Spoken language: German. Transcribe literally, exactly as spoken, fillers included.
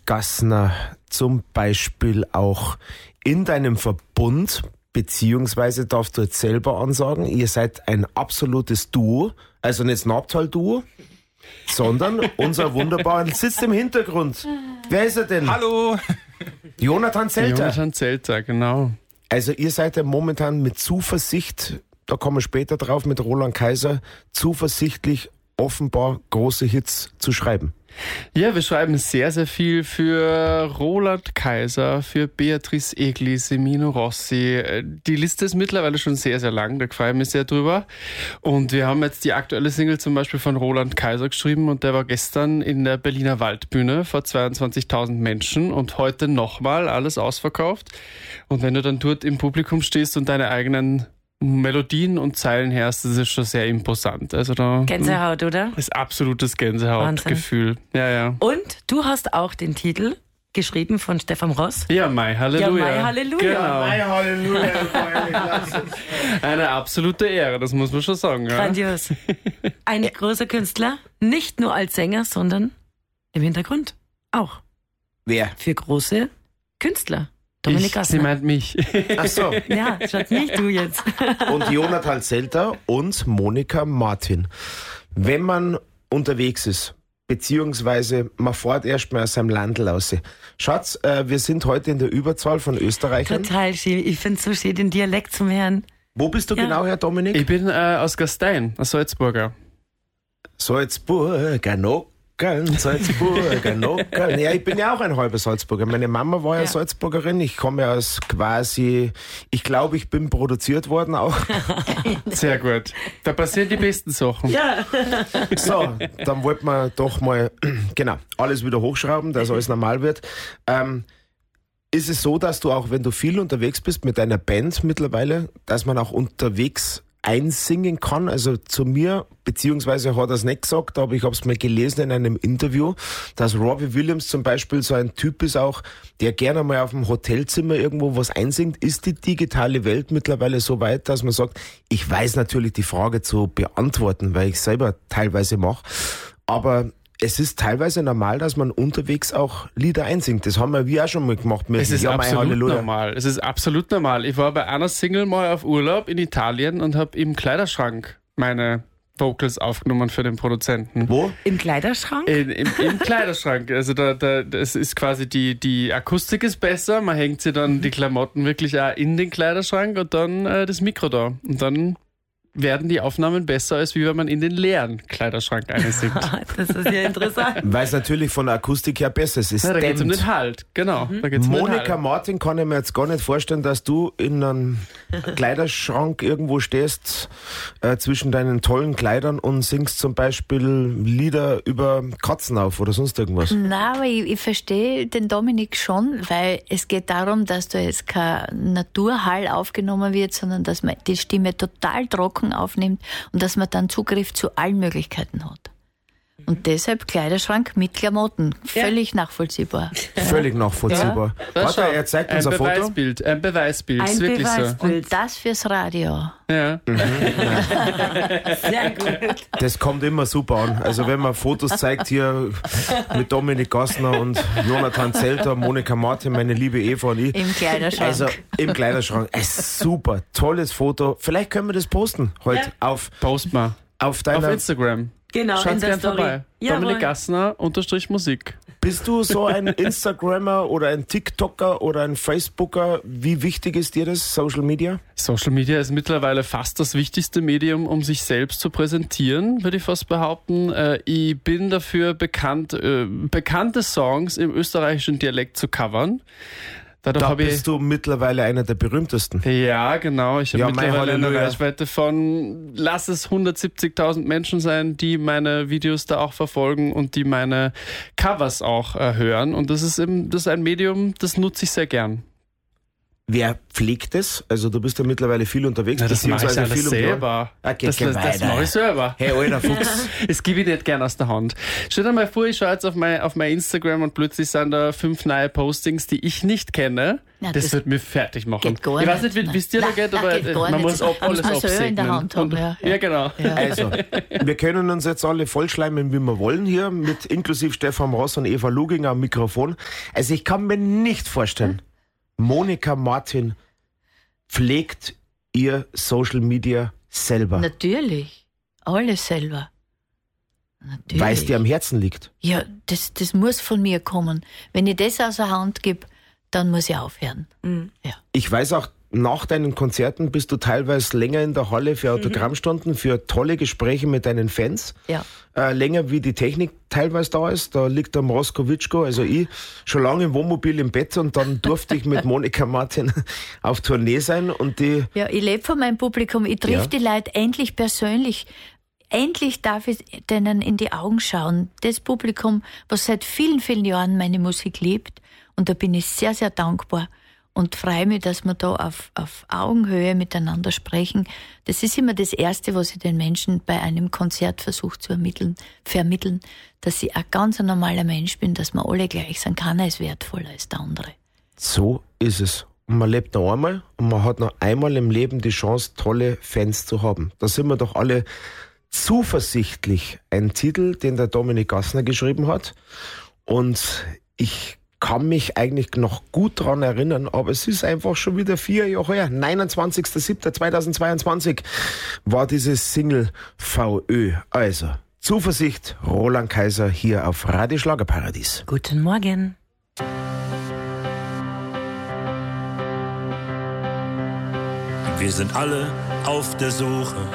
Gassner zum Beispiel auch in deinem Verbund, beziehungsweise darfst du jetzt selber ansagen, ihr seid ein absolutes Duo, also nicht das Nabtal-Duo, sondern unser wunderbarer sitzt im Hintergrund. Wer ist er denn? Hallo! Jonathan Zelter. Jonathan Zelter, genau. Also ihr seid ja momentan mit Zuversicht, da kommen wir später drauf, mit Roland Kaiser, zuversichtlich offenbar große Hits zu schreiben. Ja, wir schreiben sehr, sehr viel für Roland Kaiser, für Beatrice Egli, Semino Rossi. Die Liste ist mittlerweile schon sehr, sehr lang, da freue ich mich sehr drüber. Und wir haben jetzt die aktuelle Single zum Beispiel von Roland Kaiser geschrieben und der war gestern in der Berliner Waldbühne vor zweiundzwanzigtausend Menschen und heute nochmal alles ausverkauft. Und wenn du dann dort im Publikum stehst und deine eigenen Melodien und Zeilen hörst, das ist schon sehr imposant. Also da Gänsehaut, oder? ist absolutes Gänsehautgefühl. Ja, ja. Und du hast auch den Titel geschrieben von Stefan Ross. Ja, Mai Halleluja. Ja, Mai Halleluja. Genau. Mai Halleluja. Eine absolute Ehre, das muss man schon sagen. Ja. Grandios. Ein großer Künstler, nicht nur als Sänger, sondern im Hintergrund auch. Wer? Für große Künstler. Dominik Ich, Gassner. sie meint mich. Ach so. Ja, schaut nicht du jetzt. Und Jonathan Zelter und Monika Martin. Wenn man unterwegs ist, beziehungsweise man fährt erstmal aus seinem Landl raus. Schatz, äh, wir sind heute in der Überzahl von Österreichern. Total schön. Ich finde es so schön, den Dialekt zum Hören. Wo bist du Ja. genau, Herr Dominik? Ich bin äh, aus Gastein, aus Salzburger. Salzburger Nockern, Salzburger Nockern. Ja, ich bin ja auch ein halber Salzburger. Meine Mama war ja, Ja. Salzburgerin. Ich komme ja aus quasi, ich glaube, ich bin produziert worden auch. Sehr gut. Da passieren die besten Sachen. Ja. So, dann wollten wir doch mal, genau, alles wieder hochschrauben, dass alles normal wird. Ähm, ist es so, dass du auch, wenn du viel unterwegs bist mit deiner Band mittlerweile, dass man auch unterwegs einsingen kann? Also zu mir, beziehungsweise hat er es nicht gesagt, aber ich habe es mal gelesen in einem Interview, dass Robbie Williams zum Beispiel so ein Typ ist auch, der gerne mal auf dem Hotelzimmer irgendwo was einsingt. Ist die digitale Welt mittlerweile so weit, dass man sagt, ich weiß natürlich die Frage zu beantworten, weil ich selber teilweise mache, aber es ist teilweise normal, dass man unterwegs auch Lieder einsingt. Das haben wir wie auch schon mal gemacht. Mit Es ist Ja, Mai absolut Halleluja. normal. Es ist absolut normal. Ich war bei einer Single mal auf Urlaub in Italien und habe im Kleiderschrank meine Vocals aufgenommen für den Produzenten. Wo? Im Kleiderschrank? In, im, Im Kleiderschrank. Also da, da, das ist quasi die, die Akustik ist besser. Man hängt sie dann die Klamotten wirklich auch in den Kleiderschrank und dann äh, das Mikro da. Und dann werden die Aufnahmen besser, als wie wenn man in den leeren Kleiderschrank einsingt. Das ist ja interessant. Weil es natürlich von der Akustik her besser ist. Es Ja, da geht es um dämmt. den Halt. Genau. Da geht's um den Monika Halt. Martin kann ich mir jetzt gar nicht vorstellen, dass du in einem Kleiderschrank irgendwo stehst äh, zwischen deinen tollen Kleidern und singst zum Beispiel Lieder über Katzen auf oder sonst irgendwas. Nein, aber ich, ich verstehe den Dominik schon, weil es geht darum, dass da jetzt kein Naturhall aufgenommen wird, sondern dass man die Stimme total trocken aufnimmt und dass man dann Zugriff zu allen Möglichkeiten hat. Und deshalb Kleiderschrank mit Klamotten. Völlig nachvollziehbar. Völlig nachvollziehbar. Da Warte, schau, er zeigt ein uns ein Foto. Beweisbild. Ein Beweisbild. Ein ist wirklich Beweisbild. Und das fürs Radio. so. Ja. Sehr gut. Das kommt immer super an. Also wenn man Fotos zeigt hier mit Dominik Gassner und Jonathan Zelter, Monika Martin, meine liebe Eva und ich. Im Kleiderschrank. Also im Kleiderschrank. Es ist super, tolles Foto. Vielleicht können wir das posten heute Ja. auf, Post mal. auf Auf deiner... Instagram. Genau, Schaut in der gern Story. vorbei. Jawohl. Dominik Gassner unterstrich Musik. Bist du so ein Instagrammer oder ein TikToker oder ein Facebooker? Wie wichtig ist dir das, Social Media? Social Media ist mittlerweile fast das wichtigste Medium, um sich selbst zu präsentieren, würde ich fast behaupten. Äh, ich bin dafür bekannt, äh, bekannte Songs im österreichischen Dialekt zu covern. Dadurch Da habe ich bist du mittlerweile einer der berühmtesten. Ja, genau. Ich habe Ja, Mai mittlerweile eine Halleluja. Reichweite von, lass es hundertsiebzigtausend Menschen sein, die meine Videos da auch verfolgen und die meine Covers auch äh, hören. Und das ist eben, das ist ein Medium, das nutze ich sehr gern. wer pflegt das? Also du bist ja mittlerweile viel unterwegs. Na, das mache ich beziehungsweise alles viel um die Ohren. selber. Ah, geh, Das, geh das, das weiter. mache ich selber. Hey, alter Fuchs. Das gebe ich nicht gern aus der Hand. Stell dir mal vor, ich schaue jetzt auf mein, auf mein Instagram und plötzlich sind da fünf neue Postings, die ich nicht kenne. Ja, das, das wird mich fertig machen. geht gar Ich weiß nicht, wie nicht. es dir da Nein, geht, nein, aber geht gar man nicht. muss ab, Man alles muss man selber in der absegnen. Hand haben, Und, ja, ja. ja. genau. Also, wir können uns jetzt alle vollschleimen, wie wir wollen hier, mit inklusive Stefan Ross und Eva Luginger am Mikrofon. Also ich kann mir nicht vorstellen, Monika Martin pflegt ihr Social Media selber, Natürlich. Alles selber. Natürlich. weil es dir am Herzen liegt. Ja, das, das muss von mir kommen. Wenn ich das aus der Hand gebe, dann muss ich aufhören. Mhm. Ja. Ich weiß auch, nach deinen Konzerten bist du teilweise länger in der Halle für Autogrammstunden, für tolle Gespräche mit deinen Fans. Ja. Äh, länger wie die Technik teilweise da ist. Da liegt der Mroskowitschko, also ich, schon lange im Wohnmobil im Bett und dann durfte ich mit Monika Martin auf Tournee sein und die... Ja, ich lebe von meinem Publikum. Ich triff Ja. die Leute endlich persönlich. Endlich darf ich denen in die Augen schauen. Das Publikum, was seit vielen, vielen Jahren meine Musik liebt. Und da bin ich sehr, sehr dankbar und freue mich, dass wir da auf, auf Augenhöhe miteinander sprechen. Das ist immer das Erste, was ich den Menschen bei einem Konzert versuche zu ermitteln, vermitteln, dass ich ein ganz normaler Mensch bin, dass wir alle gleich sind. Keiner ist wertvoller als der andere. So ist es. Und man lebt noch einmal und man hat noch einmal im Leben die Chance, tolle Fans zu haben. Da sind wir doch alle zuversichtlich. Ein Titel, den der Dominik Gassner geschrieben hat. Und ich kann mich eigentlich noch gut daran erinnern, aber es ist einfach schon wieder vier Jahre her. neunundzwanzigster siebter zweitausendzweiundzwanzig war dieses Single V Ö. Also, Zuversicht, Roland Kaiser hier auf Radio Schlagerparadies. Guten Morgen. Wir sind alle auf der Suche